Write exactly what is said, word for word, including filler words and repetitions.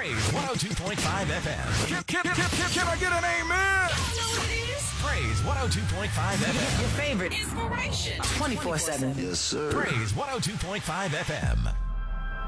Praise one oh two point five F M. Can, can, can, can, can I get an amen? You know what it is? Praise one oh two point five F M. Your favorite inspiration. twenty-four seven. Yes, sir. Praise one oh two point five F M.